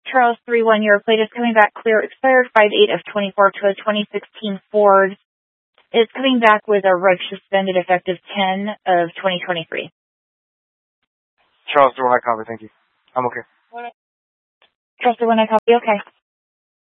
Charles 3-1, your plate is coming back clear. Expired 5/8 of 24 to a 2016 Ford. It's coming back with a reg suspended effective 10 of 2023. Charles 3-1, I copy. Thank you. I'm okay. Charles 3-1, I copy. Okay.